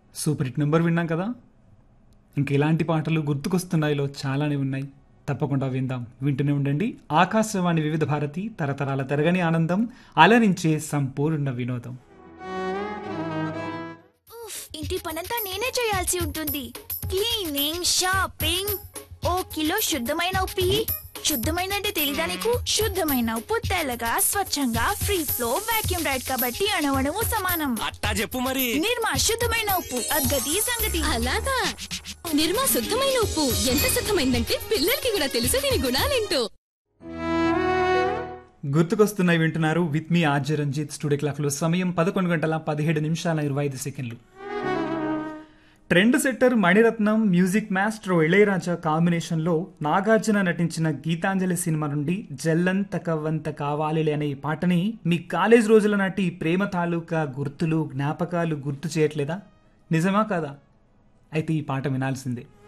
Super hit number విన్నాం కదా. ఇంక ఇలాంటి పాటలు గుర్తుకొస్తున్నాయిలో చాలానే ఉన్నాయి. తప్పకుండా విందాం. వింటూనే ఉండండి. ఆకాశవాణి వివిధ భారతి తరతరాల తరగని ఆనందం, అలరించే సంపూర్ణ వినోదం. ఉఫ్, ఇంటి పనంతా నేనే చేయాల్సి ఉంటుంది. క్లీనింగ్, షాపింగ్, ఓ కిలో శుద్ధమైన ఉప్పు ఇయ్యి. శుద్ధమైన అంటే తెలీదా నీకు? శుద్ధమైన ఉప్పు తెల్లగా స్వచ్ఛంగా ఫ్రీ ఫ్లో వాక్యూమ్ రైడ్ కాబట్టి అణువణువు సమానం. అట్టా చెప్పు మరి. నిర్మా శుద్ధమైన ఉప్పు అగ్గది సంగతి. అలాగా నిర్మా శుద్ధమైన ఉప్పు ఎంత శుద్ధమైందంటే పిల్లలకి కూడా తెలుసు దీని గుణాలేంటో. గుర్తుకొస్తున్నాయి వింటున్నారు with me RJ Ranjith. Studio క్లాక్లో సమయం 11:17 trend setter Mani Ratnam, music master Ilaiyaraaja కాంబినేషన్లో నాగార్జున నటించిన గీతాంజలి సినిమా నుండి జల్లంత కవ్వంత కావాలిలే అనే ఈ పాటని మీ కాలేజ్ రోజుల నాటి ప్రేమ తాలూకా గుర్తులు జ్ఞాపకాలు గుర్తు చేయట్లేదా? నిజమా కాదా? అయితే ఈ పాట వినాల్సిందే.